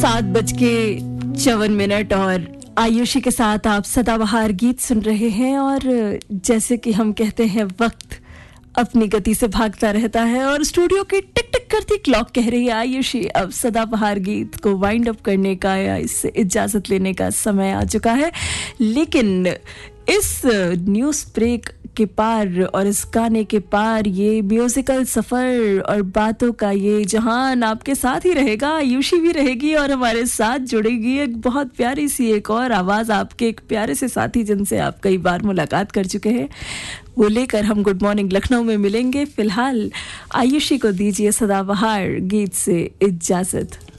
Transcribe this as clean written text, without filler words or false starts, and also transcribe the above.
7:54 और आयुषी के साथ आप सदाबहार गीत सुन रहे हैं। और जैसे कि हम कहते हैं, वक्त अपनी गति से भागता रहता है और स्टूडियो की टिक टिक करती क्लॉक कह रही है आयुषी अब सदाबहार गीत को वाइंड अप करने का या इससे इजाजत लेने का समय आ चुका है। लेकिन इस न्यूज़ ब्रेक के पार और इस गाने के पार ये म्यूजिकल सफर और बातों का ये जहान आपके साथ ही रहेगा। आयुषी भी रहेगी और हमारे साथ जुड़ेगी एक बहुत प्यारी सी एक और आवाज़, आपके एक प्यारे से साथी जिनसे आप कई बार मुलाकात कर चुके हैं, वो लेकर हम गुड मॉर्निंग लखनऊ में मिलेंगे। फिलहाल आयुषी को दीजिए सदाबहार गीत से इजाजत।